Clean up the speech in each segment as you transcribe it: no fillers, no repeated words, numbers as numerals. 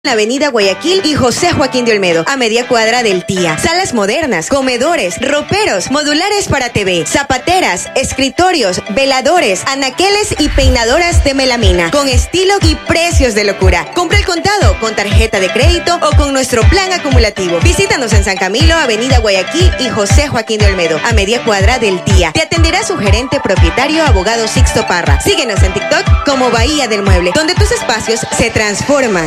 La avenida Guayaquil y José Joaquín de Olmedo, a media cuadra del TIA. Salas modernas, comedores, roperos, modulares para TV, zapateras, escritorios, veladores, anaqueles y peinadoras de melamina, con estilo y precios de locura. Compra el contado, con tarjeta de crédito o con nuestro plan acumulativo. Visítanos en San Camilo, avenida Guayaquil y José Joaquín de Olmedo, a media cuadra del TIA. Te atenderá su gerente propietario, abogado Sixto Parra. Síguenos en TikTok como Bahía del Mueble, donde tus espacios se transforman.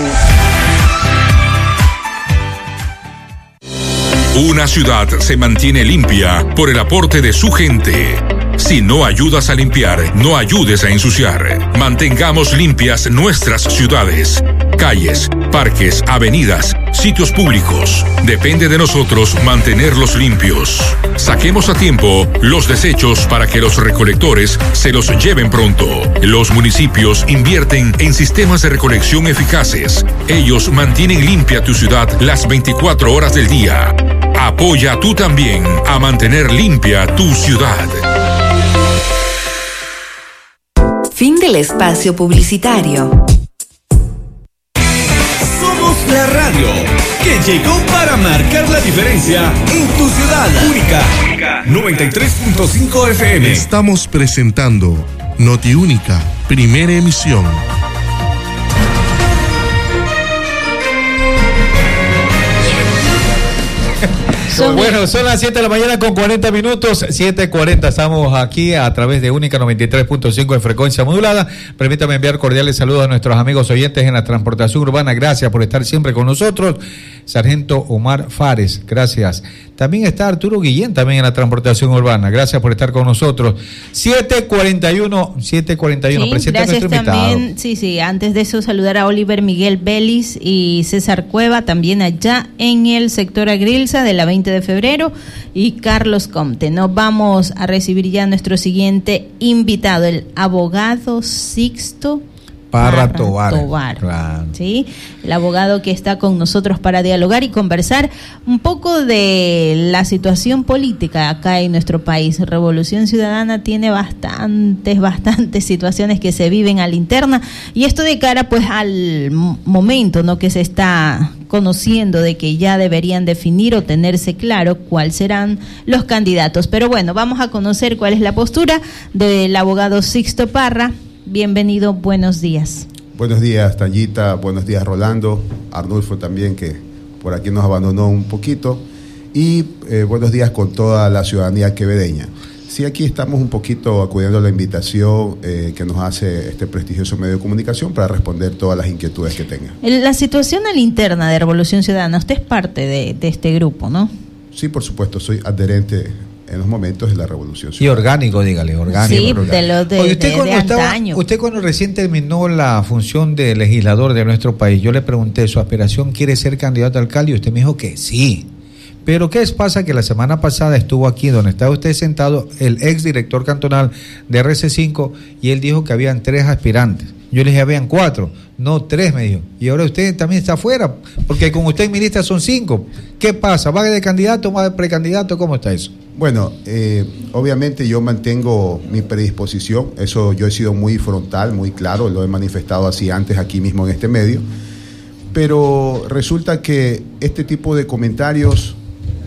Una ciudad se mantiene limpia por el aporte de su gente. Si no ayudas a limpiar, no ayudes a ensuciar. Mantengamos limpias nuestras ciudades, calles, parques, avenidas, sitios públicos. Depende de nosotros mantenerlos limpios. Saquemos a tiempo los desechos para que los recolectores se los lleven pronto. Los municipios invierten en sistemas de recolección eficaces. Ellos mantienen limpia tu ciudad las 24 horas del día. Apoya tú también a mantener limpia tu ciudad. Fin del espacio publicitario. Somos la radio que llegó para marcar la diferencia en tu ciudad. Única 93.5 FM. Estamos presentando Noti Única, primera emisión. Bueno, son las 7 de la mañana con 40 minutos, 7:40. Estamos aquí a través de Única 93.5 de frecuencia modulada. Permítame enviar cordiales saludos a nuestros amigos oyentes en la transportación urbana. Gracias por estar siempre con nosotros. Sargento Omar Fares, gracias. También está Arturo Guillén, también en la transportación urbana. Gracias por estar con nosotros. 7:41. Sí, presente a nuestro también, invitado. sí, antes de eso saludar a Oliver Miguel Vélez y César Cueva, también allá en el sector Agrilza de la 20 de febrero, y Carlos Comte. Nos vamos a recibir ya a nuestro siguiente invitado, el abogado Sixto Parra Tovar. Claro. ¿Sí? El abogado que está con nosotros para dialogar y conversar un poco de la situación política acá en nuestro país. Revolución Ciudadana tiene bastantes situaciones que se viven a la interna, y esto de cara pues al momento, ¿no?, que se está conociendo de que ya deberían definir o tenerse claro cuáles serán los candidatos. Pero bueno, vamos a conocer cuál es la postura del abogado Sixto Parra. Bienvenido, buenos días. Buenos días, Tanyita, buenos días, Rolando, Arnulfo también, que por aquí nos abandonó un poquito, y buenos días con toda la ciudadanía quevedeña. Sí, aquí estamos un poquito acudiendo a la invitación que nos hace este prestigioso medio de comunicación para responder todas las inquietudes que tengan. La situación a la interna de Revolución Ciudadana, usted es parte de este grupo, ¿no? Sí, por supuesto, soy adherente en los momentos de la Revolución Ciudadana. Y orgánico, dígale, orgánico. Sí, orgánico. de los de, Oye, de antaño. Usted cuando recién terminó la función de legislador de nuestro país, yo le pregunté, ¿su aspiración quiere ser candidato a alcalde? Y usted me dijo que sí. Pero ¿qué pasa? Que la semana pasada estuvo aquí donde estaba usted sentado el exdirector cantonal de RC5, y él dijo que habían 3 aspirantes. Yo le dije, habían 4, no 3, me dijo. Y ahora usted también está afuera, porque con usted en mi lista son 5. ¿Qué pasa? ¿Va de candidato, va de precandidato? ¿Cómo está eso? Bueno, obviamente yo mantengo mi predisposición. Eso yo he sido muy frontal, muy claro, lo he manifestado así antes aquí mismo en este medio. Pero resulta que este tipo de comentarios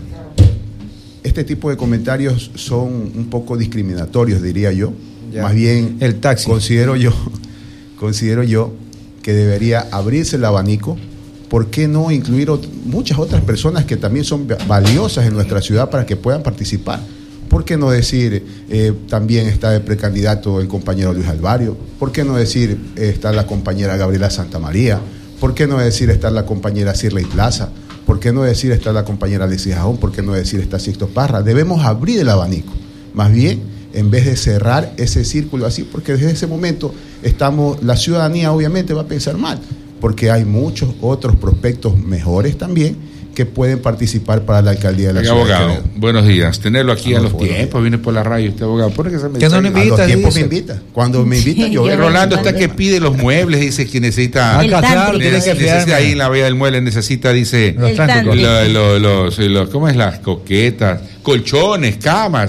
son un poco discriminatorios, diría yo. Ya. Más bien, el taxi. Considero yo que debería abrirse el abanico. ¿Por qué no incluir muchas otras personas que también son valiosas en nuestra ciudad para que puedan participar? ¿Por qué no decir también está de precandidato el compañero Luis Alvario? ¿Por qué no decir está la compañera Gabriela Santamaría? ¿Por qué no decir está la compañera Cirley Plaza? ¿Por qué no decir está la compañera Alexis Jajón? ¿Por qué no decir está Sixto Parra? Debemos abrir el abanico, más bien, en vez de cerrar ese círculo así, porque desde ese momento la ciudadanía obviamente va a pensar mal, porque hay muchos otros prospectos mejores también que pueden participar para la alcaldía de la ciudad. Abogado, buenos días. Tenerlo aquí a los tiempos, viene por la radio usted, abogado. ¿Por qué se me que no me invita? A los tiempos me invita. Cuando me invita, yo Rolando está que pide los muebles, dice que necesita. Necesita ahí en la Bahía del Mueble, necesita, dice, ¿cómo es? Las coquetas, colchones, camas.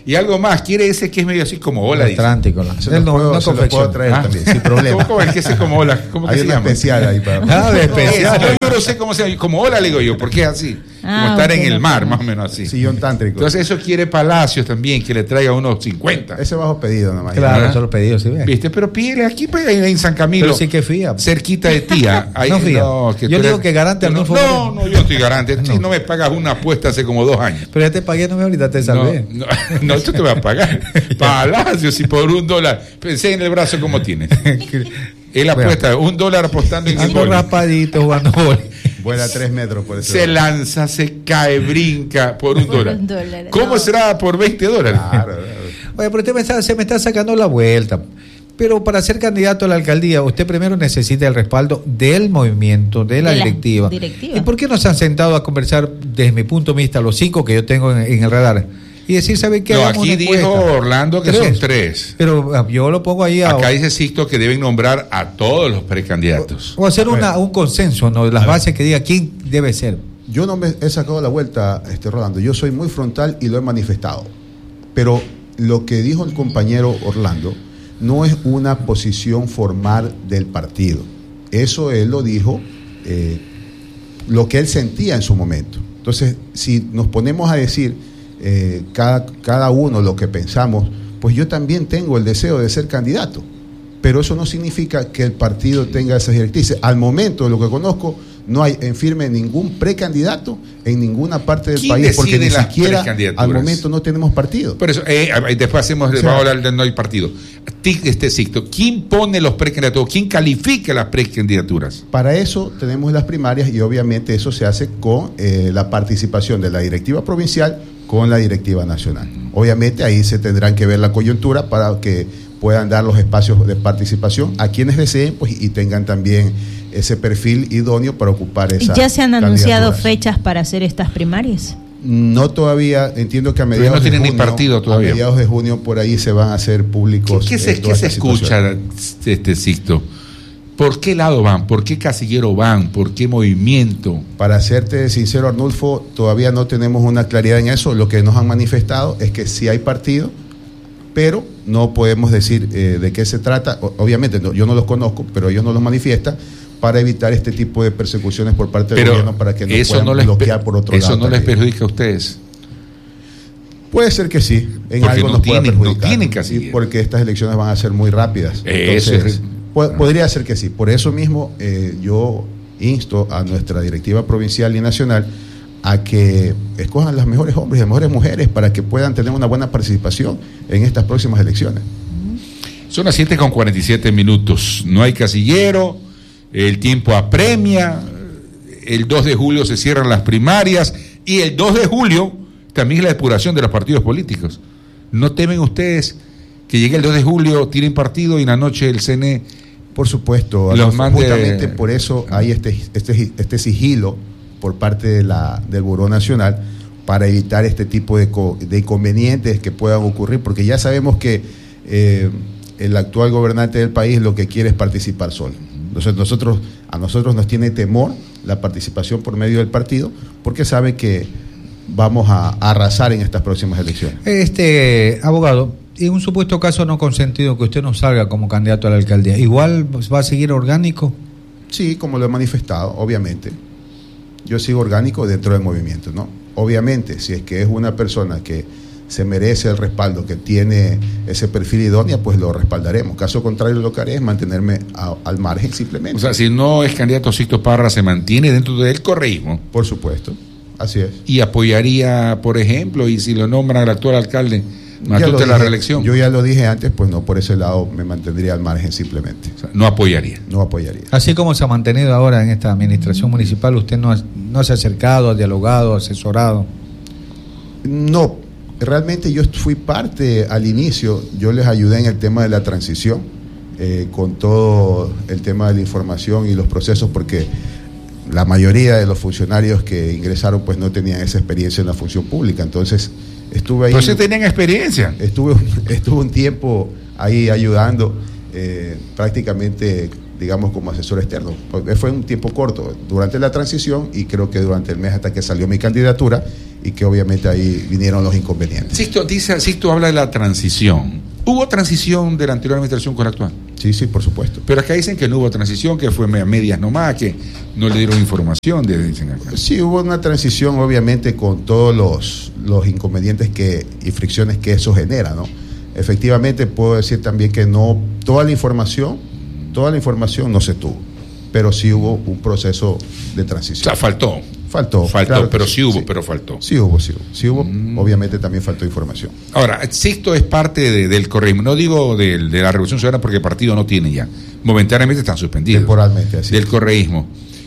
Y algo más, quiere ese que es medio así como ola. Atlántico. Se lo puedo traer también, sin problema. ¿Cómo el que es como ola? ¿Cómo que hay se una llama? especial ahí para... de especial. Yo no sé cómo se llama, como ola le digo yo, porque es así. Como estar en el mar, más o menos así. Sillón tántrico. Entonces eso quiere Palacios también, que le traiga unos 50. Ese bajo pedido nada más. Claro, eso lo pedido, sí. ¿Viste? Pero pídele aquí pues, en San Camilo. Pero sí que fía. Cerquita de tía. Ahí, no fía. Yo digo que garante Arnulfo. No, yo estoy garante. Si no me pagas una apuesta hace como 2 años. Pero ya te pagué, no me ahorita te salvé. No, esto te va a pagar. Palacios, y por $1. Pensé en el brazo como tienes. Él apuesta $1 apostando en el gol. Raspadito jugando gol. Vuela 3 metros por eso. Se lanza, se cae, brinca por $1. ¿Cómo será por $20? Claro. Oye, pero usted se me está sacando la vuelta. Pero para ser candidato a la alcaldía, usted primero necesita el respaldo del movimiento, de la directiva. ¿Y por qué no se han sentado a conversar, desde mi punto de vista, los 5 que yo tengo en el radar? Y decir, ¿sabe qué? No, aquí dijo Orlando que son 3. Pero yo lo pongo ahí Acá dice Sixto que deben nombrar a todos los precandidatos. O hacer un consenso, ¿no? De las bases que diga quién debe ser. Yo no me he sacado la vuelta, Rolando. Yo soy muy frontal y lo he manifestado. Pero lo que dijo el compañero Orlando no es una posición formal del partido. Eso él lo dijo, lo que él sentía en su momento. Entonces, si nos ponemos a decir cada uno lo que pensamos, pues yo también tengo el deseo de ser candidato. Pero eso no significa que el partido tenga esas directrices. Al momento de lo que conozco, no hay en firme ningún precandidato en ninguna parte del país, porque ni siquiera al momento no tenemos partido. Por eso, después hacemos vamos a hablar del no hay partido. Sixto, ¿quién pone los precandidatos? ¿Quién califica las precandidaturas? Para eso tenemos las primarias y obviamente eso se hace con la participación de la directiva provincial con la directiva nacional. Obviamente ahí se tendrán que ver la coyuntura para que puedan dar los espacios de participación a quienes deseen, pues, y tengan también ese perfil idóneo para ocupar esa. ¿Ya se han anunciado fechas para hacer estas primarias? No todavía, entiendo que a mediados de junio, ni partido todavía. A mediados de junio por ahí se van a hacer públicos. ¿Qué se escucha, Sixto? ¿Por qué lado van? ¿Por qué casillero van? ¿Por qué movimiento? Para serte sincero, Arnulfo, todavía no tenemos una claridad en eso. Lo que nos han manifestado es que sí hay partido, pero no podemos decir de qué se trata. Obviamente yo no los conozco, pero ellos nos los manifiestan para evitar este tipo de persecuciones por parte del gobierno, para que no puedan bloquear por otro lado. ¿Eso no les perjudica a ustedes? Puede ser que sí, en porque algo no nos pueda perjudicar. No tienen casillero. Porque estas elecciones van a ser muy rápidas. Entonces, podría ser que sí. Por eso mismo yo insto a nuestra directiva provincial y nacional a que escojan las mejores hombres y las mejores mujeres para que puedan tener una buena participación en estas próximas elecciones. Son las 7:47. No hay casillero, el tiempo apremia, el 2 de julio se cierran las primarias y el 2 de julio también es la depuración de los partidos políticos. ¿No temen ustedes que llegue el 2 de julio, tiren partido y en la noche el CNE? Por supuesto, justamente por eso hay este sigilo por parte del Buró Nacional para evitar este tipo de inconvenientes que puedan ocurrir, porque ya sabemos que el actual gobernante del país lo que quiere es participar solo. Entonces a nosotros nos tiene temor la participación por medio del partido, porque sabe que vamos a arrasar en estas próximas elecciones. Abogado, en un supuesto caso no consentido que usted no salga como candidato a la alcaldía, ¿igual va a seguir orgánico? Sí, como lo he manifestado, obviamente. Yo sigo orgánico dentro del movimiento, ¿no? Obviamente, si es que es una persona que se merece el respaldo, que tiene ese perfil idóneo, pues lo respaldaremos. Caso contrario, lo que haré es mantenerme al margen simplemente. O sea, si no es candidato Sixto Parra, ¿se mantiene dentro del correísmo? Por supuesto, así es. ¿Y apoyaría, por ejemplo, y si lo nombran al actual alcalde, Matute la reelección? Yo ya lo dije antes, pues no, por ese lado me mantendría al margen simplemente. O sea, no apoyaría. No apoyaría. Así como se ha mantenido ahora en esta administración municipal, ¿usted no se ha acercado, ha dialogado, asesorado? No, realmente yo fui parte al inicio, yo les ayudé en el tema de la transición, con todo el tema de la información y los procesos, porque la mayoría de los funcionarios que ingresaron pues no tenían esa experiencia en la función pública, entonces estuve ahí. ¿Pero sí tenían experiencia? Estuve un tiempo ahí ayudando, prácticamente, digamos, como asesor externo. Fue un tiempo corto durante la transición y creo que durante el mes hasta que salió mi candidatura, y que obviamente ahí vinieron los inconvenientes. Sixto habla de la transición. ¿Hubo transición de la anterior administración con la actual? Sí, por supuesto. Pero acá dicen que no hubo transición, que fue a medias nomás, que no le dieron información, dicen acá. Sí, hubo una transición, obviamente, con todos los inconvenientes y fricciones que eso genera, ¿no? Efectivamente, puedo decir también que no toda la información no se tuvo, pero sí hubo un proceso de transición. O sea, faltó, claro, pero sí hubo, sí. Pero faltó. Sí hubo. Obviamente también faltó información. Ahora, Sixto es parte del correísmo, no digo de la Revolución Ciudadana porque el partido no tiene ya, momentáneamente están suspendidos. Temporalmente, así. Del correísmo.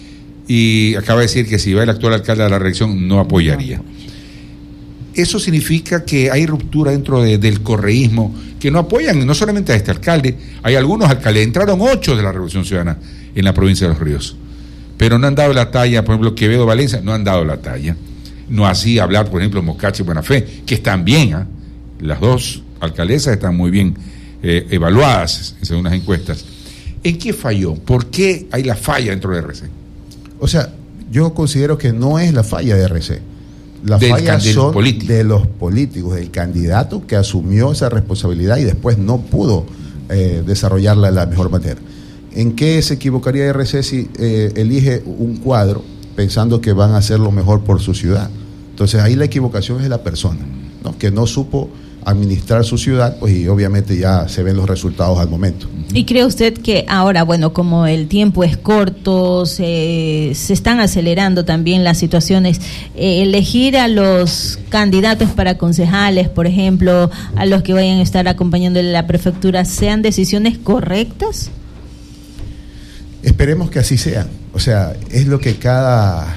Y acaba de decir que si va el actual alcalde a la reelección no apoyaría. Eso significa que hay ruptura dentro del correísmo, que no apoyan no solamente a este alcalde, hay algunos alcaldes, entraron 8 de la Revolución Ciudadana en la provincia de Los Ríos, pero no han dado la talla. Por ejemplo, Quevedo, Valencia, no han dado la talla. No así hablar, por ejemplo, Mocache y Buenafé, que están bien, ¿eh? Las dos alcaldesas están muy bien evaluadas según las encuestas. ¿En qué falló? ¿Por qué hay la falla dentro de RC? O sea, yo considero que no es la falla de RC. La falla son de los políticos, del candidato que asumió esa responsabilidad y después no pudo desarrollarla de la mejor manera. ¿En qué se equivocaría RC si elige un cuadro pensando que van a hacer lo mejor por su ciudad? Entonces ahí la equivocación es de la persona, ¿no? Que no supo administrar su ciudad, pues, y obviamente ya se ven los resultados al momento. ¿Y cree usted que ahora, bueno, como el tiempo es corto, se están acelerando también las situaciones, elegir a los candidatos para concejales, por ejemplo, a los que vayan a estar acompañándole a la prefectura, sean decisiones correctas? Esperemos que así sea. O sea, es lo que cada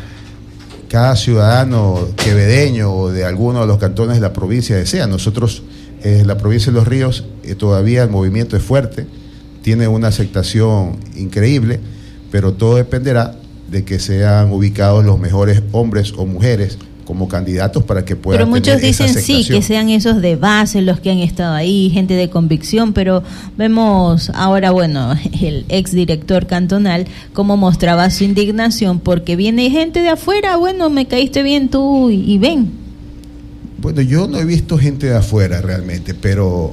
ciudadano quevedeño o de alguno de los cantones de la provincia desea. Nosotros, en la provincia de Los Ríos, todavía el movimiento es fuerte, tiene una aceptación increíble, pero todo dependerá de que sean ubicados los mejores hombres o mujeres como candidatos para que puedan tener esa aceptación. Pero muchos dicen sí, que sean esos de base los que han estado ahí, gente de convicción, pero vemos ahora, bueno, el exdirector cantonal cómo mostraba su indignación porque viene gente de afuera, bueno, me caíste bien tú y ven. Bueno, yo no he visto gente de afuera realmente, pero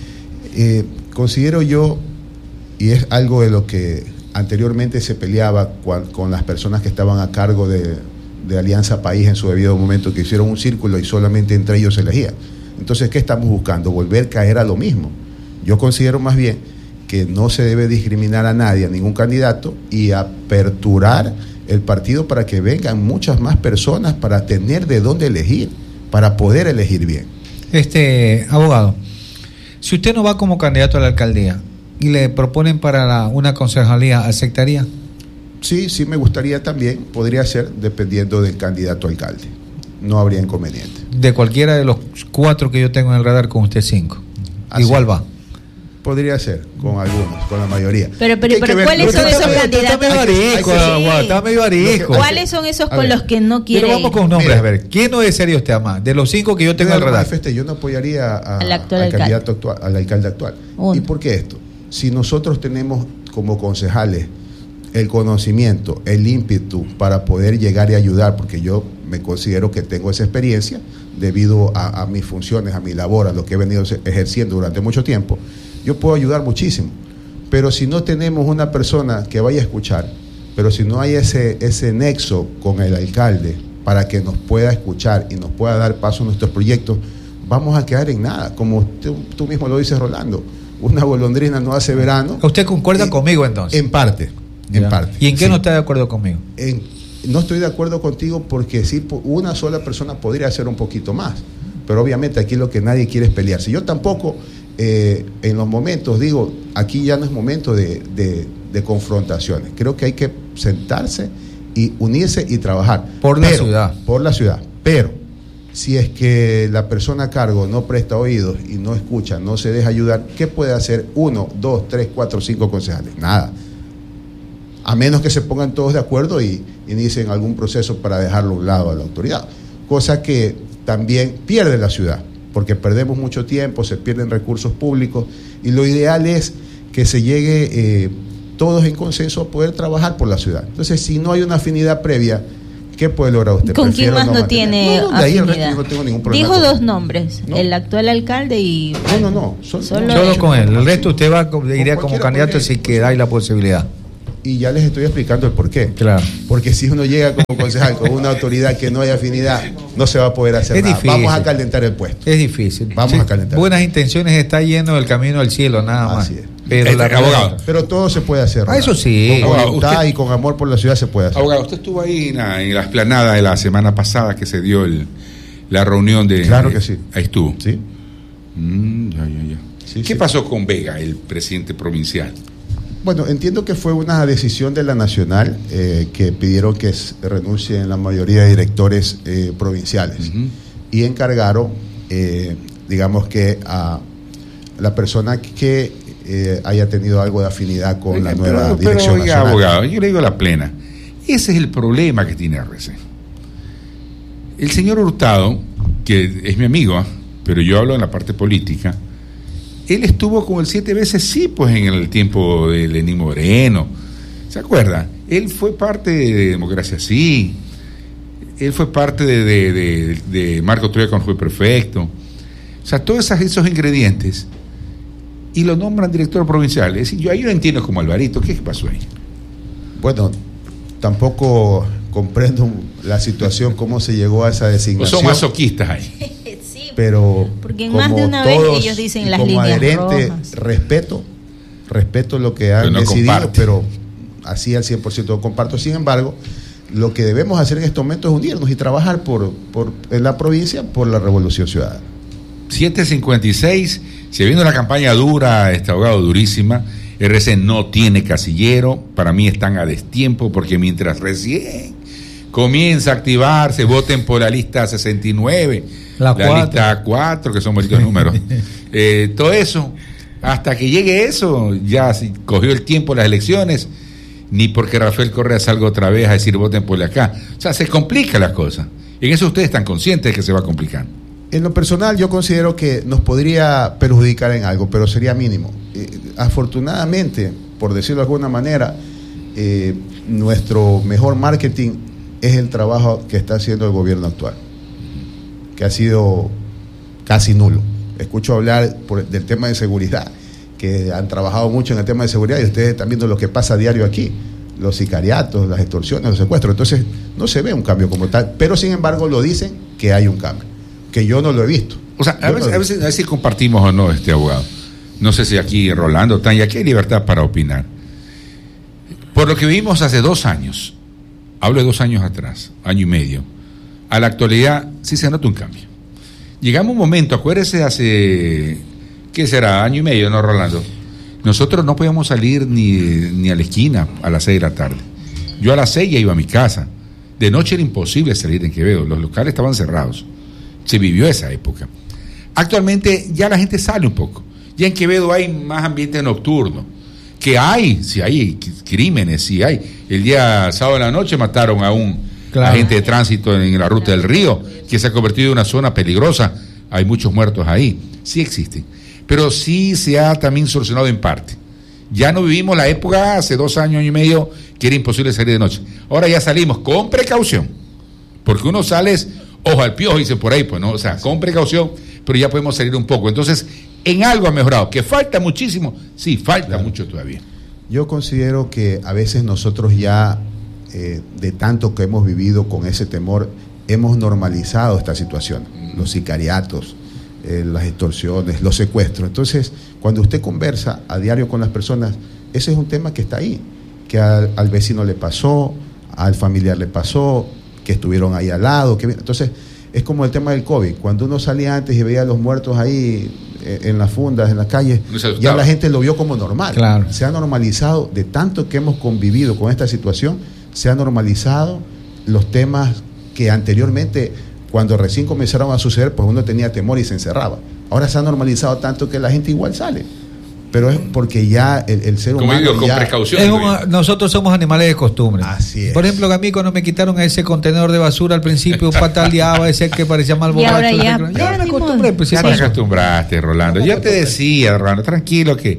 considero yo, y es algo de lo que anteriormente se peleaba con las personas que estaban a cargo de Alianza País en su debido momento, que hicieron un círculo y solamente entre ellos se elegía. Entonces, ¿qué estamos buscando? Volver a caer a lo mismo. Yo considero más bien que no se debe discriminar a nadie, a ningún candidato, y aperturar el partido para que vengan muchas más personas para tener de dónde elegir, para poder elegir bien. Abogado, si usted no va como candidato a la alcaldía y le proponen para una concejalía, ¿aceptaría? Sí, me gustaría también, podría ser dependiendo del candidato a alcalde, no habría inconveniente. De cualquiera de los 4 que yo tengo en el radar, con usted 5, igual va. Podría ser, con algunos, con la mayoría. Pero ¿cuáles son esos candidatos? Está medio arico. ¿Cuáles son esos con los que no quiere? Pero vamos con nombres, mira, a ver, ¿quién no desearía usted más? De los 5 que yo tengo en el radar. Yo no apoyaría al candidato actual, al alcalde actual. ¿Y por qué esto? Si nosotros tenemos como concejales el conocimiento, el ímpetu para poder llegar y ayudar, porque yo me considero que tengo esa experiencia debido a mis funciones, a mi labor, a lo que he venido ejerciendo durante mucho tiempo, yo puedo ayudar muchísimo. Pero si no tenemos una persona que vaya a escuchar, pero si no hay ese nexo con el alcalde para que nos pueda escuchar y nos pueda dar paso a nuestros proyectos, vamos a quedar en nada. Como tú mismo lo dices, Rolando, una golondrina no hace verano. ¿Usted concuerda conmigo entonces? En parte. ¿Y en qué no está de acuerdo conmigo? No estoy de acuerdo contigo porque sí, una sola persona podría hacer un poquito más, pero obviamente aquí lo que nadie quiere es pelearse. Yo tampoco, en los momentos, digo, aquí ya no es momento de confrontaciones. Creo que hay que sentarse y unirse y trabajar. Por la ciudad. Pero si es que la persona a cargo no presta oídos y no escucha, no se deja ayudar, ¿qué puede hacer 1, 2, 3, 4, 5 concejales? Nada. A menos que se pongan todos de acuerdo y inicien algún proceso para dejarlo a un lado a la autoridad. Cosa que también pierde la ciudad, porque perdemos mucho tiempo, se pierden recursos públicos, y lo ideal es que se llegue todos en consenso a poder trabajar por la ciudad. Entonces, si no hay una afinidad previa, ¿Qué puede lograr usted? ¿Con quién más no tiene de ahí el resto afinidad? yo no tengo ningún problema. Dijo con dos él. nombres, ¿No? el actual alcalde y... No. Solo con él. El resto usted iría como candidato si que da la posibilidad. Y ya les estoy explicando el por qué. Claro. Porque si uno llega como concejal con una autoridad que no hay afinidad, no se va a poder hacer nada. Difícil. Vamos a calentar el puesto. Es difícil. Vamos a calentar. Buenas intenciones está yendo el camino al cielo, nada más. Así es. Pero Pero todo se puede hacer. Eso sí. Con voluntad Usted- y con amor por la ciudad se puede hacer. Abogado, usted estuvo ahí en la explanada de la semana pasada que se dio la reunión de... Claro que sí. Ahí estuvo. Sí. Ya. Sí, ¿Qué sí. pasó con Vega, el presidente provincial? Bueno, entiendo que fue una decisión de la Nacional que pidieron que renuncien la mayoría de directores provinciales y encargaron, digamos que a la persona que haya tenido algo de afinidad con la nueva dirección oiga, nacional. abogado, yo le digo la plena. Ese es el problema que tiene RC. El señor Hurtado, que es mi amigo, pero yo hablo en la parte política, él estuvo con el 7 veces sí, pues en el tiempo de Lenín Moreno. ¿Se acuerda? Él fue parte de Democracia Sí. Él fue parte de Marco Troya cuando fue prefecto. O sea, todos esos ingredientes. Y lo nombran director provincial. Es decir, yo ahí no entiendo como Alvarito. ¿Qué pasó ahí? Bueno, tampoco comprendo la situación, cómo se llegó a esa ¿O designación. son masoquistas ahí? Sí, Pero porque en como más de una vez todos, ellos dicen y las como líneas adherente, rojas. respeto lo que han Pero no decidido, comparte. pero así al 100% lo comparto. Sin embargo, lo que debemos hacer en estos momentos es unirnos y trabajar en la provincia por la revolución ciudadana. 7:56, se viene una campaña dura, abogado, durísima. RC no tiene casillero, para mí están a destiempo porque mientras recién comienza a activarse, voten por la lista 69, La cuatro. lista 4, que son bonitos números. Todo eso, hasta que llegue eso, ya si cogió el tiempo las elecciones, ni porque Rafael Correa salga otra vez a decir voten por acá. O sea, se complica las cosas. En eso ustedes están conscientes de que se va complicando. En lo personal, yo considero que nos podría perjudicar en algo, pero sería mínimo. Afortunadamente, por decirlo de alguna manera, nuestro mejor marketing es el trabajo que está haciendo el gobierno actual, que ha sido casi nulo. Escucho hablar del tema de seguridad, que han trabajado mucho en el tema de seguridad y ustedes están viendo lo que pasa a diario aquí, los sicariatos, las extorsiones, los secuestros. Entonces, no se ve un cambio como tal, pero sin embargo lo dicen que hay un cambio, que yo no lo he visto. O sea, a veces si compartimos o no, abogado. No sé si aquí Rolando, Tanya, aquí hay libertad para opinar. Por lo que vimos hace 2 años, hablo de 2 años atrás, año y medio, a la actualidad sí se nota un cambio. Llegamos a un momento, acuérdese, hace, ¿qué será? Año y medio, ¿no, Rolando? Nosotros no podíamos salir ni a la esquina a las 6 de la tarde. Yo a las 6 ya iba a mi casa. De noche era imposible salir en Quevedo, los locales estaban cerrados. Se vivió esa época. Actualmente ya la gente sale un poco. Ya en Quevedo hay más ambiente nocturno. Que hay, si hay crímenes, si hay. El día sábado de la noche mataron a un agente de tránsito en la ruta del río, que se ha convertido en una zona peligrosa. Hay muchos muertos ahí. Sí existen. Pero sí se ha también solucionado en parte. Ya no vivimos la época hace 2 años y medio que era imposible salir de noche. Ahora ya salimos con precaución. Porque uno sale, ojo al piojo, dice por ahí, pues no, o sea, con precaución, pero ya podemos salir un poco. Entonces, en algo ha mejorado. ¿Que falta muchísimo? Sí, falta mucho todavía. Yo considero que a veces nosotros ya, de tanto que hemos vivido con ese temor, hemos normalizado esta situación. Los sicariatos, las extorsiones, los secuestros. Entonces, cuando usted conversa a diario con las personas, ese es un tema que está ahí, que al vecino le pasó, al familiar le pasó, que estuvieron ahí al lado. Entonces, es como el tema del COVID. Cuando uno salía antes y veía a los muertos ahí en las fundas, en las calles, ya la gente lo vio como normal. Claro. Se ha normalizado, de tanto que hemos convivido con esta situación, se ha normalizado los temas que anteriormente, cuando recién comenzaron a suceder, pues uno tenía temor y se encerraba. Ahora se ha normalizado tanto que la gente igual sale. Pero es porque ya el ser humano... Como digo, con precaución. Nosotros somos animales de costumbre. Así es. Por ejemplo, a mí cuando me quitaron ese contenedor de basura al principio, pataleaba, decía que parecía mal borracho. Y ahora ya me acostumbré. Pues, Ya te acostumbraste, Rolando. Yo te decía, Rolando, tranquilo, que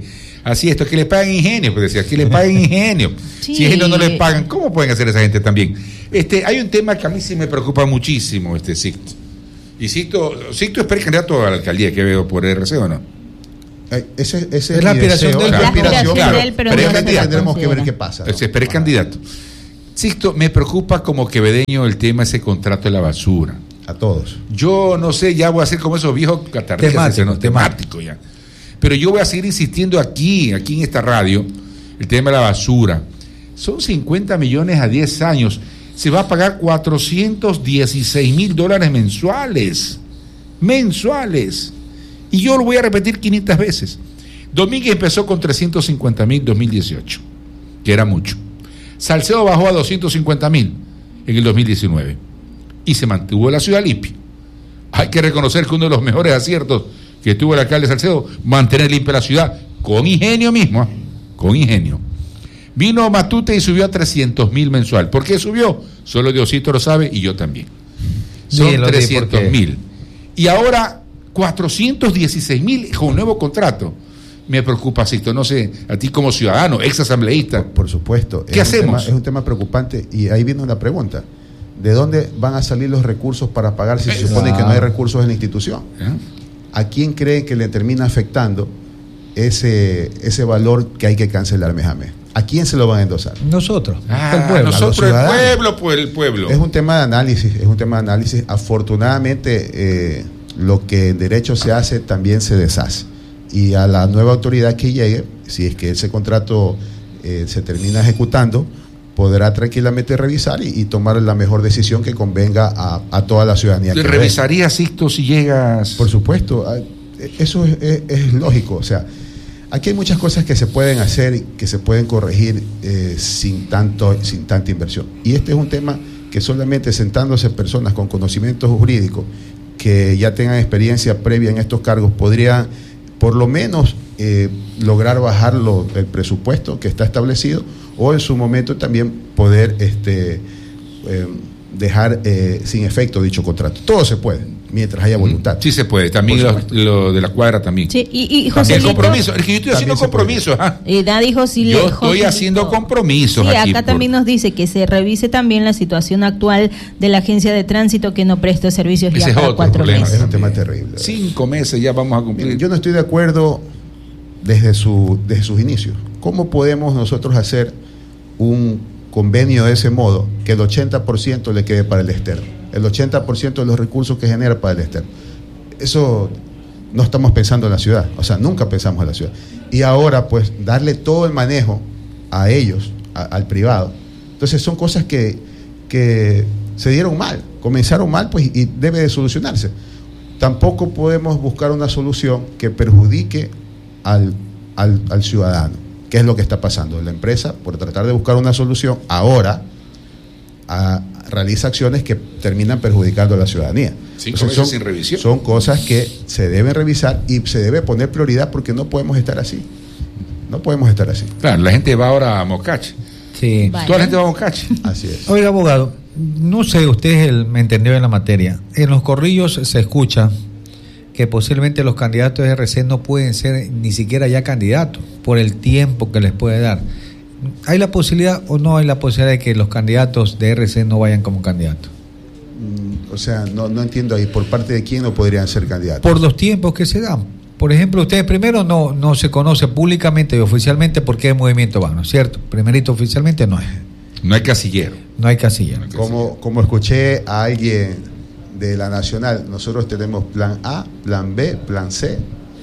así esto, que le paguen ingenio, pues decía, que le paguen ingenio. Sí. Si ellos no les pagan, ¿cómo pueden hacer esa gente también? Hay un tema que a mí sí me preocupa muchísimo, Sixto. Y Sixto es precandidato a la alcaldía que veo por RC, ¿o no? Ese es la aspiración deseo, de él. La aspiración de él, pero no se tendremos que ver considera. qué pasa, ¿no? Ese es precandidato. Sixto, me preocupa como quevedeño el tema, ese contrato de la basura. A todos. Yo no sé, ya voy a ser como esos viejos catardistas, temático ya. Pero yo voy a seguir insistiendo aquí en esta radio, el tema de la basura. Son 50 millones a 10 años. Se va a pagar $416,000 mensuales. Y yo lo voy a repetir 500 veces. Domínguez empezó con 350,000 en 2018, que era mucho. Salcedo bajó a 250,000 en el 2019 y se mantuvo la ciudad limpia. Hay que reconocer que uno de los mejores aciertos que tuvo el alcalde Salcedo, mantener limpia la ciudad, con ingenio mismo, con ingenio. Vino Matute y subió a 300,000 mensual. ¿Por qué subió? Solo Diosito lo sabe y yo también. Son 300,000. Y ahora 416,000 con un nuevo contrato. Me preocupa, Sixto, no sé, a ti como ciudadano, ex asambleísta. Por supuesto. ¿Qué hacemos? Es un tema preocupante y ahí viene una pregunta. ¿De dónde van a salir los recursos para pagar si se supone que no hay recursos en la institución? ¿A quién cree que le termina afectando ese valor que hay que cancelar mes a mes? ¿A quién se lo van a endosar? Nosotros. Nosotros, el pueblo. Es un tema de análisis, Afortunadamente, lo que en derecho se hace también se deshace. Y a la nueva autoridad que llegue, si es que ese contrato se termina ejecutando, podrá tranquilamente revisar y tomar la mejor decisión que convenga a toda la ciudadanía. ¿Revisarías, Sixto, si llegas? Por supuesto, eso es lógico. O sea, aquí hay muchas cosas que se pueden hacer y que se pueden corregir sin tanta inversión. Y este es un tema que solamente sentándose personas con conocimientos jurídicos que ya tengan experiencia previa en estos cargos podrían por lo menos lograr bajar el presupuesto que está establecido, o en su momento también poder dejar sin efecto dicho contrato. Todo se puede, mientras haya voluntad. Sí se puede, también lo de la cuadra también. Sí, y José el compromiso, el que yo estoy haciendo compromisos. Y dijo sí, yo estoy haciendo compromisos. Sí, acá también nos dice que se revise también la situación actual de la agencia de tránsito que no presta servicios ya para 4 meses. Es un tema terrible. 5 meses ya vamos a cumplir. Yo no estoy de acuerdo desde sus inicios. ¿Cómo podemos nosotros hacer un convenio de ese modo que el 80% le quede para el externo? El 80% de los recursos que genera para el externo. Eso no estamos pensando en la ciudad, o sea, nunca pensamos en la ciudad. Y ahora, pues, darle todo el manejo a ellos, al privado. Entonces, son cosas que se dieron mal, comenzaron mal, pues, y debe de solucionarse. Tampoco podemos buscar una solución que perjudique al ciudadano, que es lo que está pasando. La empresa, por tratar de buscar una solución, ahora realiza acciones que terminan perjudicando a la ciudadanía. 5 meses sin revisión. Son cosas que se deben revisar y se debe poner prioridad porque no podemos estar así. No podemos estar así. Claro, la gente va ahora a Mocache. Sí. Toda la gente va a Mocache. Así es. Oiga, abogado, no sé, usted me entendió en la materia. En los corrillos se escucha que posiblemente los candidatos de RC no pueden ser ni siquiera ya candidatos por el tiempo que les puede dar. ¿Hay la posibilidad o no hay la posibilidad de que los candidatos de RC no vayan como candidatos? O sea, no entiendo ahí, ¿por parte de quién no podrían ser candidatos? Por los tiempos que se dan. Por ejemplo, ustedes primero no se conoce públicamente y oficialmente por qué movimiento van, ¿no es cierto? Primerito oficialmente no hay. No hay casillero. No hay casillero. Como escuché a alguien de la Nacional, nosotros tenemos plan A, plan B, plan C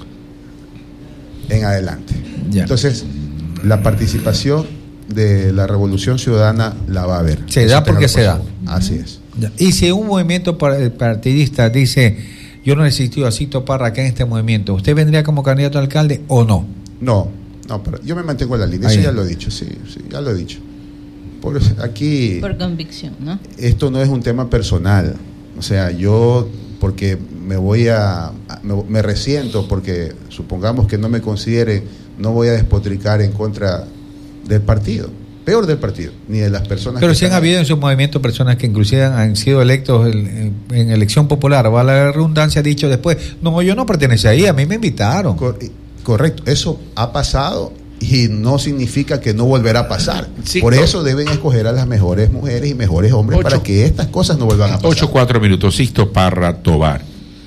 en adelante. Ya. Entonces, la participación de la Revolución Ciudadana la va a haber. Se da porque se da. Así es. Ya. Y si un movimiento partidista dice, yo no necesito a Cito Parra acá en este movimiento, ¿usted vendría como candidato a alcalde o no? No, pero yo me mantengo en la línea. Eso ya lo he dicho, sí, ya lo he dicho. Por convicción, ¿no? Esto no es un tema personal. O sea, yo, porque me resiento, porque supongamos que no me considere, no voy a despotricar en contra del partido, peor del partido, ni de las personas. Pero si han habido en su movimiento personas que inclusive han sido electos en elección popular, vale la redundancia, dicho después, no, yo no pertenecía ahí, a mí me invitaron. Correcto, eso ha pasado y no significa que no volverá a pasar. Sí, por eso deben escoger a las mejores mujeres y mejores hombres para que estas cosas no vuelvan a pasar. 8-4 minutos. Sixto Parra Tobar,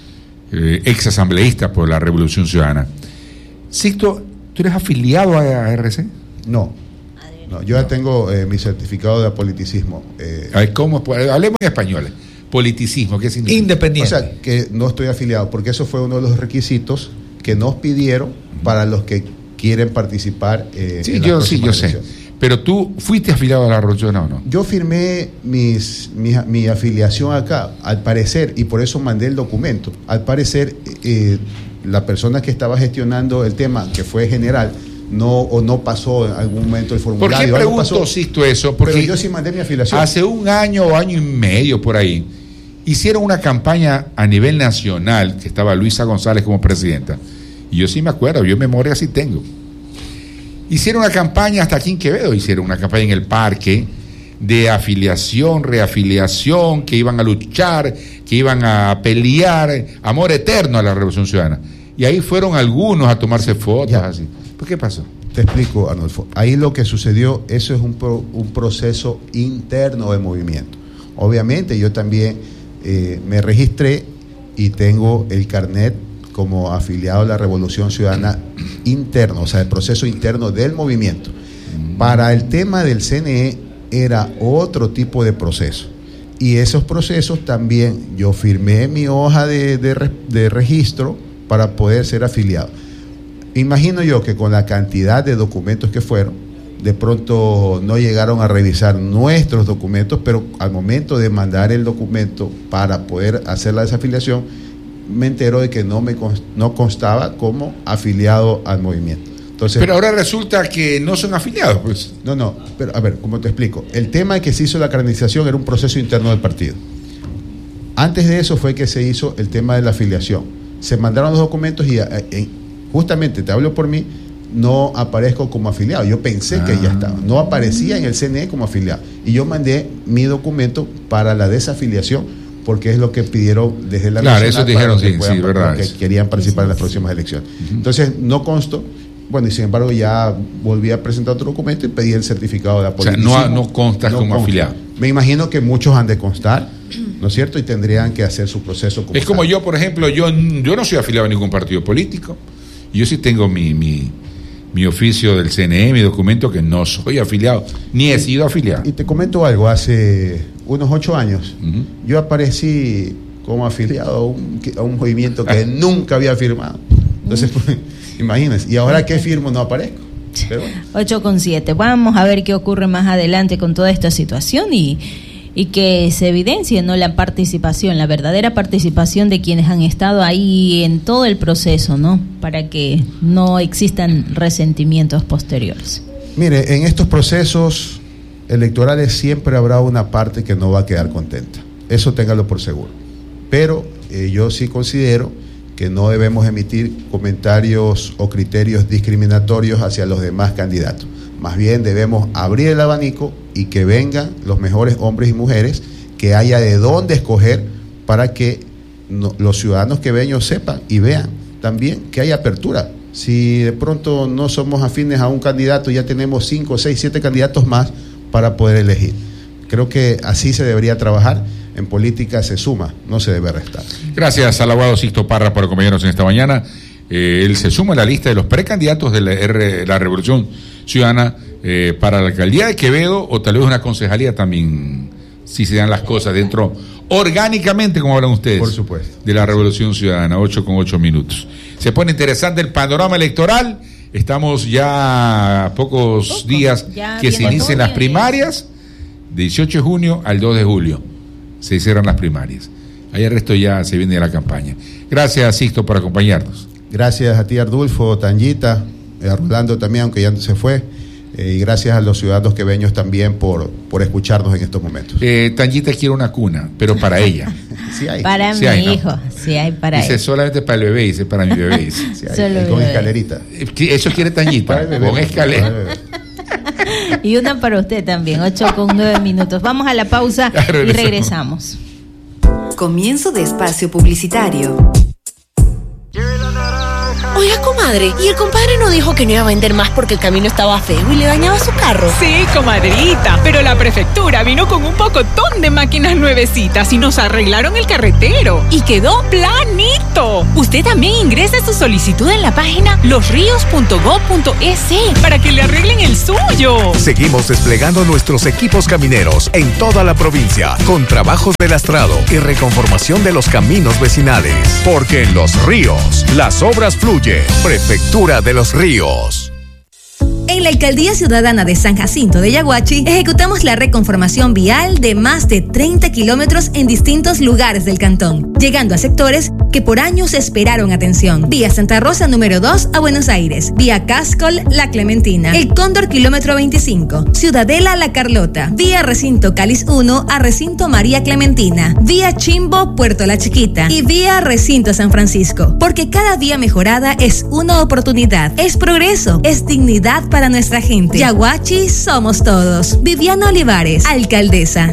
ex asambleísta por la Revolución Ciudadana. Sixto, ¿tú eres afiliado a RC? No, yo ya tengo mi certificado de apoliticismo. A ver, ¿cómo? Hablemos en español. Politicismo, ¿qué significa? Independiente. O sea, que no estoy afiliado, porque eso fue uno de los requisitos que nos pidieron para los que quieren participar. Sí, yo sé. Pero tú fuiste afiliado a la Revolución o no? Yo firmé mi afiliación acá, al parecer, y por eso mandé el documento. Al parecer, la persona que estaba gestionando el tema, que fue general, no pasó en algún momento el formulario. ¿Por qué pregunto, Sixto, eso? Porque pero yo sí mandé mi afiliación. Hace un año o año y medio por ahí, hicieron una campaña a nivel nacional, que estaba Luisa González como presidenta. Y yo sí me acuerdo, yo memoria sí tengo. Hicieron una campaña hasta aquí en Quevedo, hicieron una campaña en el parque de afiliación, reafiliación, que iban a luchar, que iban a pelear, amor eterno a la Revolución Ciudadana. Y ahí fueron algunos a tomarse fotos, así. ¿Por qué pasó? Te explico, Arnulfo. Ahí lo que sucedió, eso es un proceso interno del movimiento. Obviamente yo también me registré y tengo el carnet como afiliado a la Revolución Ciudadana interno, o sea, el proceso interno del movimiento. Para el tema del CNE era otro tipo de proceso. Y esos procesos también yo firmé mi hoja de registro para poder ser afiliado. Imagino yo que con la cantidad de documentos que fueron, de pronto no llegaron a revisar nuestros documentos, pero al momento de mandar el documento para poder hacer la desafiliación, me entero de que no constaba como afiliado al movimiento. Entonces, pero ahora resulta que no son afiliados, pues. No, pero a ver, ¿cómo te explico? El tema de que se hizo la caracterización era un proceso interno del partido. Antes de eso fue que se hizo el tema de la afiliación. Se mandaron los documentos y justamente, te hablo por mí, no aparezco como afiliado. Yo pensé que ya estaba. No aparecía en el CNE como afiliado. Y yo mandé mi documento para la desafiliación, porque es lo que pidieron desde la nacional. Claro, eso dijeron, sí, verdad. Que querían participar en las próximas elecciones. Entonces, no constó. Bueno, y sin embargo, ya volví a presentar otro documento y pedí el certificado de apoliticismo. O sea, no constas como afiliado. Me imagino que muchos han de constar, ¿no es cierto? Y tendrían que hacer su proceso como es como yo, por ejemplo, yo no soy afiliado a ningún partido político. Yo sí tengo mi oficio del CNE, mi documento, que no soy afiliado, ni he sido afiliado. Y te comento algo, hace unos 8 años, yo aparecí como afiliado a un movimiento que nunca había firmado. Entonces, pues, imagínense, y ahora que firmo no aparezco. Pero bueno. 8:7. Vamos a ver qué ocurre más adelante con toda esta situación y que se evidencie, ¿no?, la participación, la verdadera participación de quienes han estado ahí en todo el proceso, ¿no?, para que no existan resentimientos posteriores. Mire, en estos procesos electorales siempre habrá una parte que no va a quedar contenta. Eso téngalo por seguro. Pero yo sí considero que no debemos emitir comentarios o criterios discriminatorios hacia los demás candidatos. Más bien debemos abrir el abanico y que vengan los mejores hombres y mujeres, que haya de dónde escoger para que los ciudadanos queveños sepan y vean también que hay apertura. Si de pronto no somos afines a un candidato, ya tenemos 5, 6, 7 candidatos más para poder elegir. Creo que así se debería trabajar. En política se suma, no se debe restar. Gracias al abogado Sixto Parra por acompañarnos en esta mañana. Él se suma a la lista de los precandidatos de la Revolución Ciudadana para la alcaldía de Quevedo, o tal vez una concejalía también, si se dan las cosas dentro orgánicamente, como hablan ustedes. Por supuesto. De la Revolución Ciudadana. 8:08 minutos. Se pone interesante el panorama electoral. Estamos ya a pocos días que se inicien las primarias, 18 de junio al 2 de julio. Se cierran las primarias. Ahí el resto ya se viene de la campaña. Gracias, Sixto, por acompañarnos. Gracias a ti, Ardulfo, Tanyita, a Rolando también, aunque ya se fue. Y gracias a los ciudadanos queveños también por escucharnos en estos momentos. Tanyita quiere una cuna, pero para ella. Sí hay. Para sí mi hay, ¿no? hijo, sí hay para dice él. Solamente para el bebé, dice para mi bebé. Dice. Sí hay, con escalerita. Eso quiere Tanyita, con escalera. Y una para usted también, 8:09 minutos. Vamos a la pausa y regresamos. Comienzo de espacio publicitario. Oiga, comadre, ¿y el compadre no dijo que no iba a vender más porque el camino estaba feo y le dañaba su carro? Sí, comadrita, pero la prefectura vino con un pocotón de máquinas nuevecitas y nos arreglaron el carretero y quedó planito. Usted también ingrese su solicitud en la página losrios.gov.es para que le arreglen el suyo. Seguimos desplegando nuestros equipos camineros en toda la provincia con trabajos de lastrado y reconformación de los caminos vecinales. Porque en Los Ríos, las obras fluyen. Prefectura de Los Ríos. En la Alcaldía Ciudadana de San Jacinto de Yaguachi, ejecutamos la reconformación vial de más de 30 kilómetros en distintos lugares del cantón, llegando a sectores que por años esperaron atención. Vía Santa Rosa número 2 a Buenos Aires, vía Cascol La Clementina, El Cóndor kilómetro 25, Ciudadela La Carlota, vía Recinto Cáliz 1 a Recinto María Clementina, vía Chimbo Puerto La Chiquita y vía Recinto San Francisco, porque cada vía mejorada es una oportunidad, es progreso, es dignidad para nuestra gente. Yaguachi somos todos. Viviana Olivares, alcaldesa.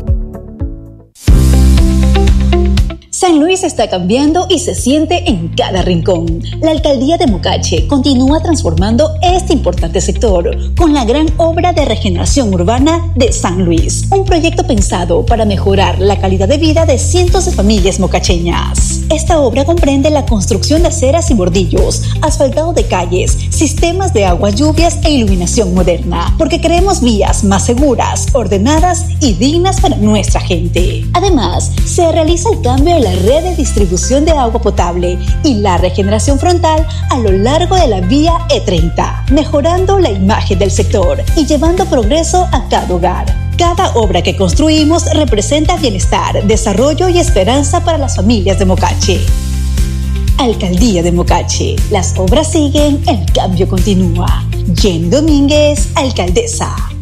San Luis está cambiando y se siente en cada rincón. La alcaldía de Mocache continúa transformando este importante sector con la gran obra de regeneración urbana de San Luis, un proyecto pensado para mejorar la calidad de vida de cientos de familias mocacheñas. Esta obra comprende la construcción de aceras y bordillos, asfaltado de calles, sistemas de aguas lluvias e iluminación moderna, porque queremos vías más seguras, ordenadas y dignas para nuestra gente. Además, se realiza el cambio de la red de distribución de agua potable y la regeneración frontal a lo largo de la vía E30, mejorando la imagen del sector y llevando progreso a cada hogar. Cada obra que construimos representa bienestar, desarrollo y esperanza para las familias de Mocache. Alcaldía de Mocache, las obras siguen, el cambio continúa. Jenny Domínguez, alcaldesa.